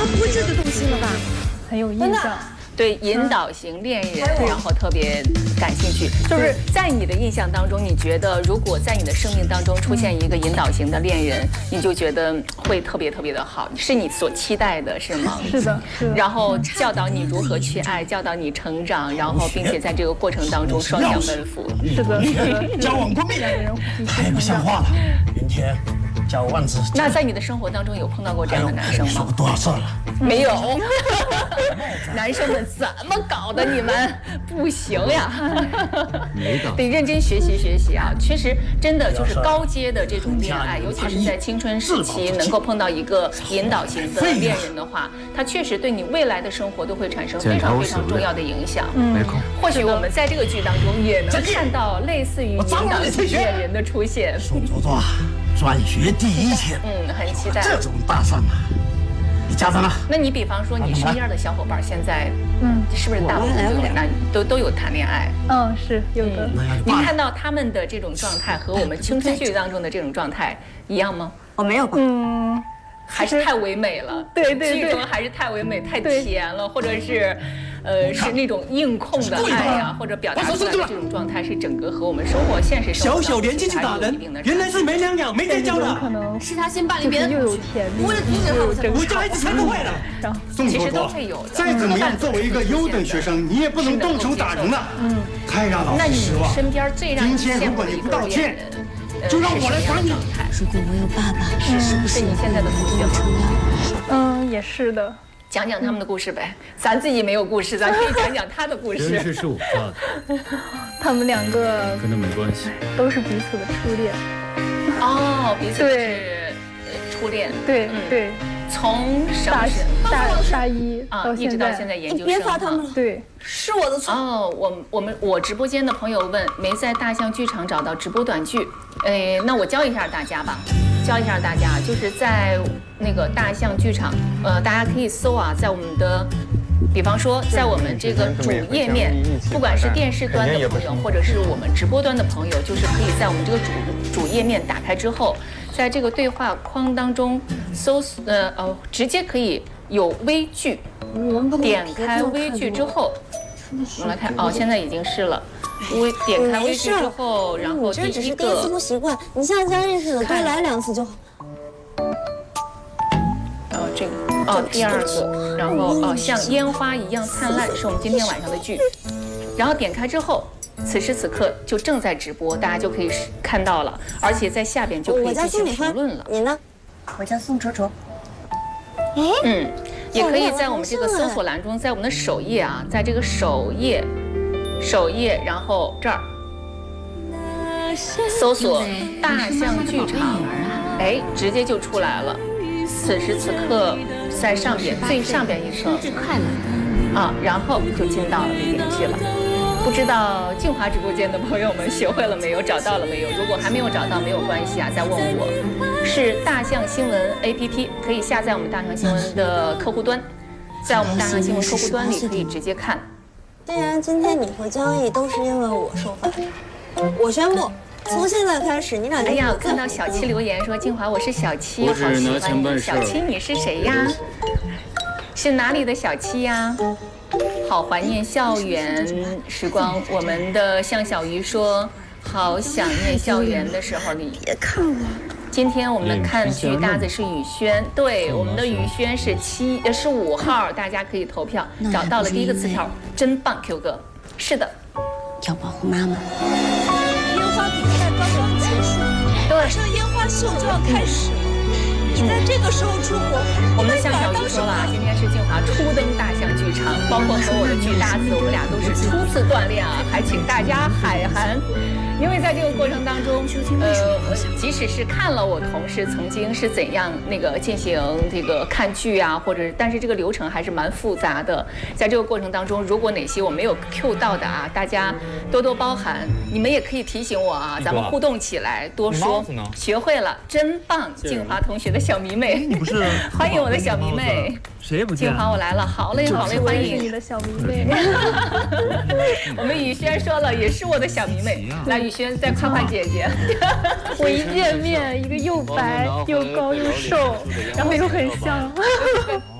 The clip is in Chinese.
不会这就动心了吧？ 很有印象。 对引导型恋人，然后特别感兴趣。就是在你的印象当中，你觉得如果在你的生命当中出现一个引导型的恋人，你就觉得会特别特别的好，是你所期待的，是吗？ 是的，是的。 然后教导你如何去爱，教导你成长，然后并且在这个过程当中双向奔赴。 是的，是的。 交往过命，太不像话了。云天。叫万子。 那在你的生活当中有碰到过这样的男生吗？ 说过多少次了？ 没有。男生们怎么搞的？你们不行呀！得认真学习啊！确实，真的就是高阶的这种恋爱，尤其是在青春时期，能够碰到一个引导型的恋人的话，他确实对你未来的生活都会产生非常非常重要的影响。 没空。 或许我们在这个剧当中也能看到类似于引导型恋人的出现。 宋卓卓。专学第一天， 很期待这种大善呐。你家长呢？ 那你比方说你身边的小伙伴现在，是不是大部分都有谈恋爱？ 是有的。 你看到他们的这种状态和我们青春剧当中的这种状态一样吗？ 我没有吧。 还是太唯美了。 对， 剧中还是太唯美、太甜了，或者是。是那种硬控的爱呀，或者表达出来的这种状态，是整个和我们生活现实生活小年纪就打人，原来是没两样，没再教的。 可能是他先霸凌别人， 又有甜蜜， 为了阻止他， 我家孩子全都坏了。 其实都会有的。 再怎么样，作为一个优等学生，你也不能动手打人了。太让老师失望。 那你身边最让你羡慕的一个恋人， 就让我来管你。 如果我有爸爸，是不是你现在的同学吗？也是的。 讲讲他们的故事呗，咱自己没有故事，咱可以讲讲他的故事。 人是我发的， 他们两个跟他没关系， 都是彼此的初恋。 彼此是初恋。 对， 从大一到一直到现在研究生。 别罚他们了， 对， 是我的错。 我直播间的朋友问没在大象剧场找到直播短剧，那我教一下大家吧。就是在那个大象剧场，大家可以搜啊，在我们的，比方说在我们这个主页面，不管是电视端的朋友，或者是我们直播端的朋友，就是可以在我们这个主页面打开之后，在这个对话框当中直接可以有微剧，点开微剧之后，我们来看，现在已经是了。点开微剧之后，然后这只是第一次不习惯，你下次认识的多来2次就好。 这个第二个，然后像烟花一样灿烂是我们今天晚上的剧，然后点开之后，此时此刻就正在直播，大家就可以看到了，而且在下边就可以进行评论了。 你呢？ 我叫宋卓卓。 也可以在我们这个搜索栏中，在我们的首页啊，在这个首页，然后这儿搜索大象剧场，直接就出来了。此时此刻在上边最上边一层然后就进到里面去了。不知道静华直播间的朋友们学会了没有，找到了没有？如果还没有找到没有关系啊，再问我。是大象新闻 APP， 可以下载我们大象新闻的客户端，在我们大象新闻客户端里可以直接看。 既然今天你和江毅都是因为我受罚，我宣布，从现在开始你俩就我看到小七留言说静华我是小七，好喜欢你。小七你是谁呀？是哪里的小七呀？好怀念校园时光。我们的向小鱼说好想念校园的时候。你别看我。 今天我们的看剧搭子是宇轩，对，我们的宇轩是5号，大家可以投票。找到了第一个词条，真棒 ，Q 哥。是的， 要保护妈妈。 烟花比赛刚刚结束，马上烟花秀就要开始了。你在这个时候出国， 我们的向小鱼说了，今天是静华初登大象剧场，包括和我的剧搭子，我们俩都是初次锻炼啊，还请大家海涵。因为在这个过程当中，即使是看了我同事曾经是怎样进行这个看剧啊，或者但是这个流程还是蛮复杂的。在这个过程当中，如果哪些我没有 Q 到的啊，大家多多包涵。你们也可以提醒我啊，咱们互动起来，多说。学会了，真棒！静华同学的小迷妹， 你不是欢迎我的小迷妹。 谁也不见。 静华，我来了，好嘞，好嘞，欢迎你的小迷妹。 我们宇轩说了，也是我的小迷妹。来，宇轩再夸夸姐姐。 我一见面，一个又白又高又瘦，然后又很像。